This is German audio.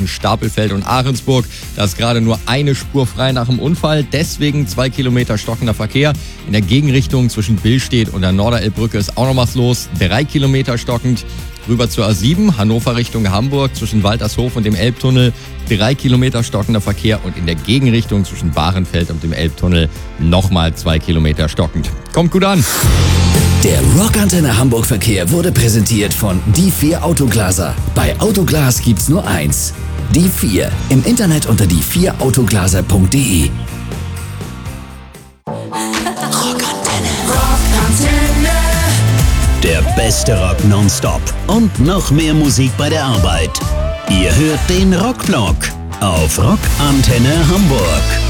zwischen Stapelfeld und Ahrensburg. Da ist gerade nur eine Spur frei nach dem Unfall, deswegen 2 Kilometer stockender Verkehr. In der Gegenrichtung zwischen Billstedt und der Norderelbbrücke ist auch noch was los, 3 Kilometer stockend. Rüber zur A7, Hannover Richtung Hamburg, zwischen Waltershof und dem Elbtunnel, 3 Kilometer stockender Verkehr und in der Gegenrichtung zwischen Bahrenfeld und dem Elbtunnel nochmal 2 Kilometer stockend. Kommt gut an! Der Rockantenne Hamburg Verkehr wurde präsentiert von Die 4 Autoglaser. Bei Autoglas gibt's nur eins. Die 4. Im Internet unter die4autoglaser.de. Der beste Rock nonstop und noch mehr Musik bei der Arbeit. Ihr hört den Rockblock auf Rockantenne Hamburg.